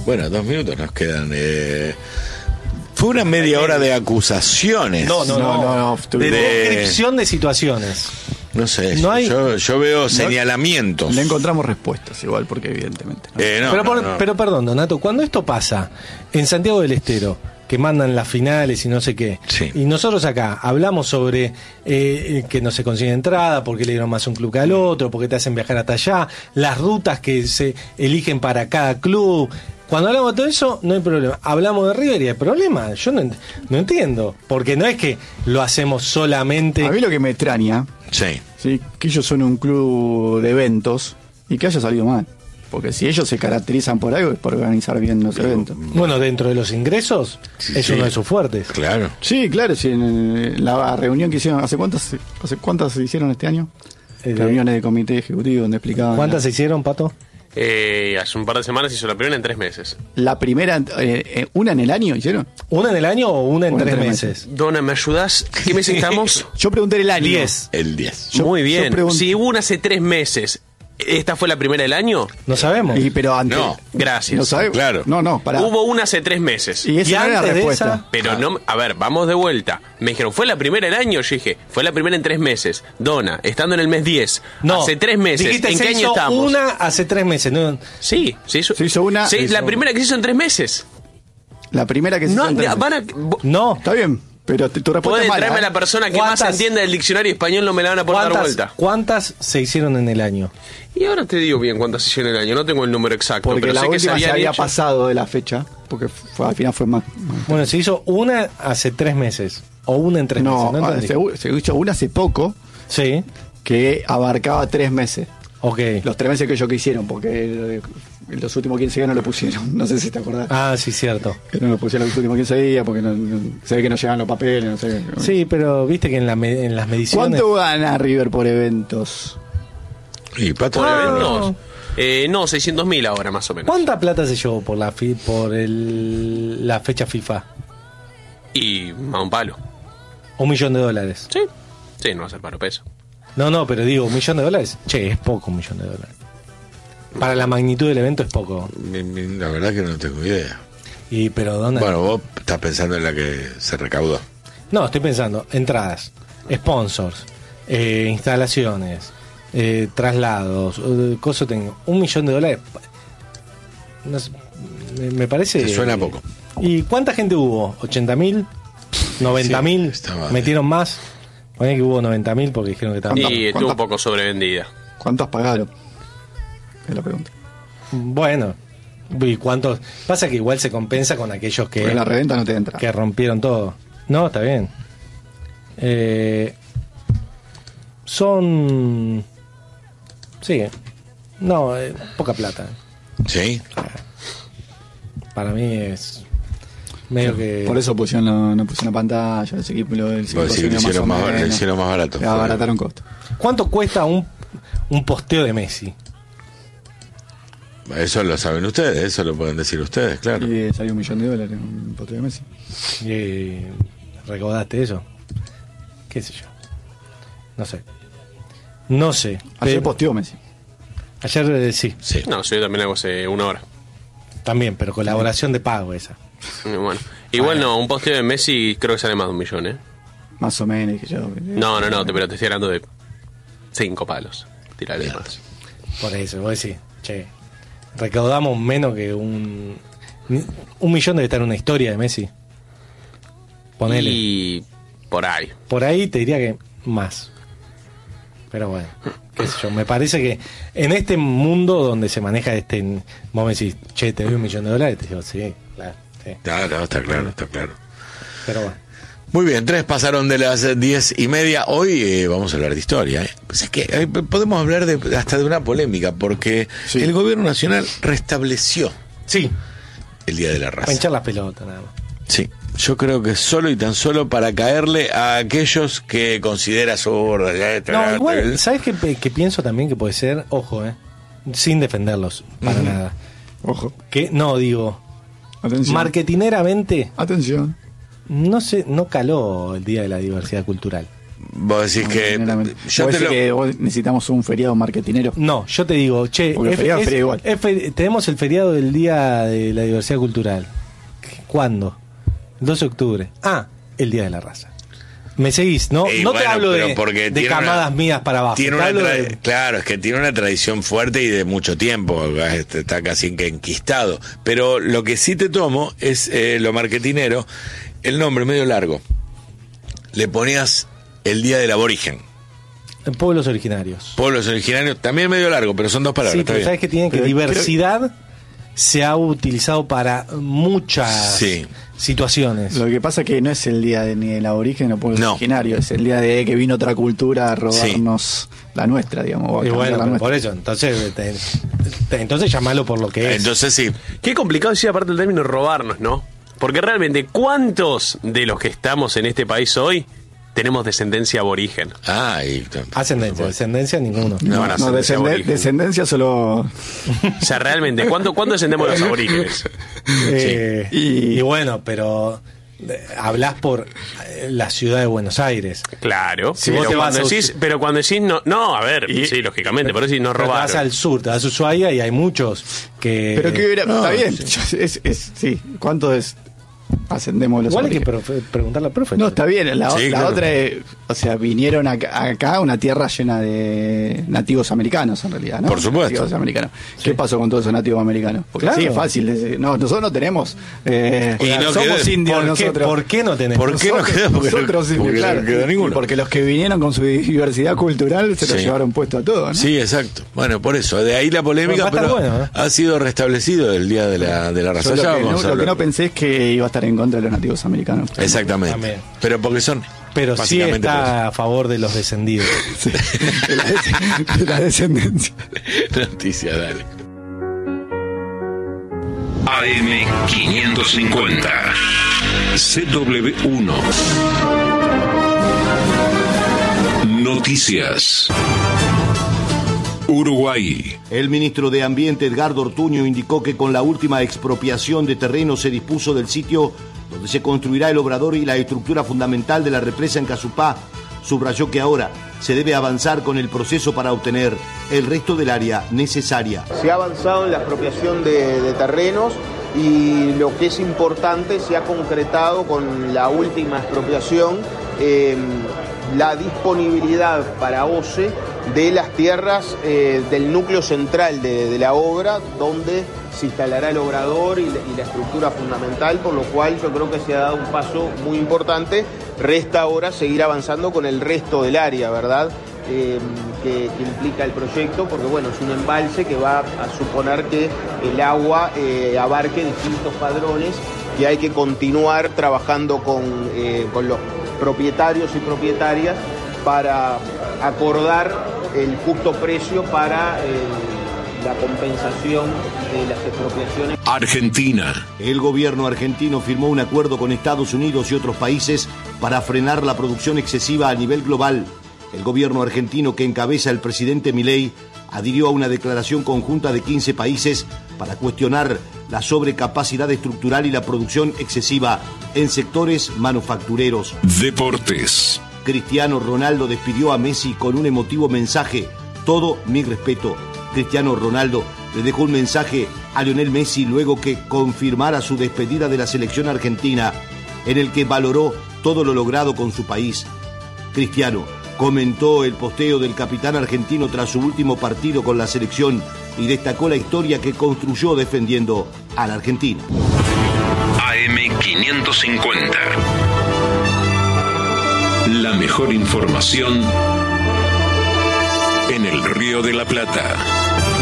Bueno, 2 minutos nos quedan. Fue una media hora de acusaciones. No. De descripción de situaciones. No sé, No hay- yo veo señalamientos. Le encontramos respuestas igual, porque evidentemente. ¿no? Pero perdón, Donato, cuando esto pasa en Santiago del Estero, que mandan las finales y no sé qué, Sí. y nosotros acá hablamos sobre que no se consigue entrada, porque le dieron más a un club que al otro, porque te hacen viajar hasta allá, las rutas que se eligen para cada club. Cuando hablamos de todo eso, no hay problema. Hablamos de River y hay problema. Yo no entiendo, porque no es que lo hacemos solamente... A mí lo que me extraña, Sí. que ellos son un club de eventos y que haya salido mal. Porque si ellos se caracterizan por algo es por organizar bien los eventos. Bueno, dentro de los ingresos, es sí. uno de sus fuertes. Claro. Sí, claro, sí, en la reunión que hicieron, ¿hace cuántas se hicieron este año? Reuniones de comité ejecutivo donde explicaban. ¿Cuántas se hicieron, Pato? Hace un par de semanas hizo la primera en 3 meses. La primera, ¿una en el año hicieron? ¿Una en el año o una en Una 3 en 3 meses? Dona, ¿me ayudás? ¿Qué mes estamos? Yo pregunté el año. 10. El 10. Muy yo bien. pregunto- Si hubo una hace 3 meses, ¿esta fue la primera del año? No sabemos. Pero antes. No. Gracias. No sabemos. Claro. No, pará. Hubo una hace 3 meses. Y esa Y no era la antes de respuesta. esa- Pero no, a ver, vamos de vuelta. Me dijeron, ¿fue la primera del año? Yo dije, fue la primera en 3 meses. Dona, estando en el mes 10, No. hace 3 meses. Dijiste, ¿En se qué año hizo estamos? una hace 3 meses. ¿No? Sí, se hizo, Se hizo una- Sí, se la hizo- primera que se hizo en 3 meses. La primera que se No, hizo en 3 van a, No. Está bien, pero tu respuesta pueden es mala. traerme a la persona que más ¿Cuántas? entienda del diccionario español, no me la van a poder dar vuelta. ¿Cuántas se hicieron en el año? Y ahora te digo bien cuántas se hicieron en el año, no tengo el número exacto, Porque pero la sé que se última se habían había hecho. pasado de la fecha, porque al final fue más. Bueno, se hizo una hace 3 meses. O una en 3 No, meses. ¿No entendí? se hizo una hace poco Sí, que abarcaba 3 meses. ok. Los 3 meses que ellos quisieron, porque los últimos 15 días no lo pusieron. No sé si te acordás. Ah, sí, cierto. Que no lo pusieron los últimos 15 días porque se ve que no llegan los papeles. No sé. Sí, pero viste que en las mediciones... ¿Cuánto gana River por eventos? Y Pato. ¿Por Ah. eventos? No, 600.000 ahora más o menos. ¿Cuánta plata se llevó por la la fecha FIFA? Y más un palo. $1 millón. Sí. Sí, no va a ser paro peso. No, pero digo, $1 millón. Che, es poco $1 millón. Para la magnitud del evento es poco. La verdad que no tengo idea. Pero ¿dónde? Bueno, vos estás pensando en la que se recaudó. No, estoy pensando, entradas, sponsors, instalaciones, traslados, cosas tengo. $1 millón. No sé, me parece. Te suena poco. ¿Y cuánta gente hubo? ¿80.000? ¿90.000? Sí, estaba- ¿Metieron más? Poné que hubo 90.000 porque dijeron que estaban. ¿Cuánto? Y estuvo un poco sobrevendida. ¿Cuántos pagaron? Es la pregunta. Bueno, ¿y cuántos? Pasa que igual se compensa con aquellos Porque en la reventa no te entra. que rompieron todo. No, está bien. Son. Sí. No, poca plata. ¿Sí? Para mí es. Medio que. Por eso no pusieron la pantalla, ese equipo lo del Vos decís que lo hicieron más barato. Le abarataron costo. ¿Cuánto cuesta un posteo de Messi? Eso lo saben ustedes, eso lo pueden decir ustedes, claro. Y salió $1 millón un posteo de Messi. ¿Recaudaste eso? ¿Qué sé yo? No sé. Ayer posteó Messi. Ayer sí, Sí. No, yo también hago hace 1 hora. también, pero colaboración de pago esa. Bueno, igual no, un posteo de Messi creo que sale más de $1 millón, ¿eh? Más o menos, dije yo. No, pero te estoy hablando de 5 palos. Tirale más. Por eso, vos decís, che, recaudamos menos que $1 millón debe estar en una historia de Messi. Ponele. Y por ahí. Por ahí te diría que más. Pero bueno, qué sé yo, me parece que en este mundo donde se maneja vos me decís, che, te doy $1 millón, te digo, sí, claro, sí. No, está claro, está claro. Pero bueno. Muy bien, 3 pasaron de las 10:30. Hoy vamos a hablar de historia. Pues es que podemos hablar hasta de una polémica, porque Sí. el gobierno nacional restableció Sí, el Día de la para Raza. hinchar las pelotas nada más. Sí, yo creo que solo y tan solo para caerle a aquellos que considera sorda. No, igual, ¿sabes qué pienso también que puede ser? Ojo, sin defenderlos, para nada. Ojo. Que no, digo, Atención. marketineramente, Atención. no caló el Día de la Diversidad Cultural. Vos decís que... Yo te que vos necesitamos un feriado marketinero. No, yo te digo, tenemos el feriado del Día de la Diversidad Cultural. ¿Cuándo? 12 de octubre. El Día de la Raza. ¿Me seguís? No te hablo de camadas mías para abajo. Claro, es que tiene una tradición fuerte y de mucho tiempo. Está casi enquistado. Pero lo que sí te tomo es lo marketinero, el nombre medio largo. Le ponías el Día del Aborigen. Pueblos originarios. Pueblos originarios, también medio largo, pero son dos palabras. Sí, pero sabes que tienen que diversidad se ha utilizado para muchas situaciones. Lo que pasa es que no es el día ni del aborigen ni del pueblo originario, es el día de que vino otra cultura a robarnos la nuestra, digamos. Y bueno, por eso, entonces llamalo por lo que es. Entonces sí. Qué complicado decir aparte el término robarnos, ¿no? Porque realmente, ¿cuántos de los que estamos en este país hoy tenemos descendencia aborigen? Descendencia ninguno. No, descendencia solo. O sea, realmente, ¿cuándo descendemos los aborígenes? Y bueno, pero hablas por la ciudad de Buenos Aires. Claro. Si vos pero cuando decís no, a ver, sí, lógicamente, pero si no robaron. Te vas al sur, te vas a Ushuaia y hay muchos que... Pero que está bien. Sí, ¿cuánto es? Ascendemos los igual hay que preguntarle al profe. No, está bien. La otra es, o sea, vinieron acá a una tierra llena de nativos americanos, en realidad, ¿no? Por supuesto. Nativos americanos. ¿Qué pasó con todos esos nativos americanos? Porque sí, es fácil decir, nosotros no tenemos. Somos indios nosotros. ¿Por qué no tenemos? ¿Por qué no quedó? Nosotros, claro, no quedó ninguno. Porque los que vinieron con su diversidad cultural se lo llevaron puesto a todos, ¿no? Sí, exacto. Bueno, por eso, de ahí la polémica, pero ha sido restablecido el Día de la Raza. Lo que no pensé es que iba a estar en contra de los nativos americanos. Exactamente. También. Pero porque son... Pero sí está a favor de los descendidos. Sí, de la descendencia. Noticia, dale. AM550 CW1 Noticias. Uruguay. El ministro de Ambiente, Edgardo Ortuño, indicó que con la última expropiación de terreno se dispuso del sitio donde se construirá el obrador y la estructura fundamental de la represa en Casupá. Subrayó que ahora se debe avanzar con el proceso para obtener el resto del área necesaria. Se ha avanzado en la expropiación de terrenos y lo que es importante, se ha concretado con la última expropiación la disponibilidad para OCE de las tierras del núcleo central de la obra, donde se instalará el obrador y la estructura fundamental, por lo cual yo creo que se ha dado un paso muy importante. Resta ahora seguir avanzando con el resto del área, ¿verdad? Que implica el proyecto, porque bueno, es un embalse que va a suponer que el agua abarque distintos padrones, que hay que continuar trabajando con los propietarios y propietarias para acordar el justo precio para la compensación de las expropiaciones. Argentina. El gobierno argentino firmó un acuerdo con Estados Unidos y otros países para frenar la producción excesiva a nivel global. El gobierno argentino, que encabeza el presidente Milei, adhirió a una declaración conjunta de 15 países para cuestionar la sobrecapacidad estructural y la producción excesiva en sectores manufactureros. Deportes. Cristiano Ronaldo despidió a Messi con un emotivo mensaje: todo mi respeto. Cristiano Ronaldo le dejó un mensaje a Lionel Messi luego que confirmara su despedida de la selección argentina, en el que valoró todo lo logrado con su país. Cristiano comentó el posteo del capitán argentino tras su último partido con la selección y destacó la historia que construyó defendiendo a la Argentina. AM550. La mejor información en el Río de la Plata.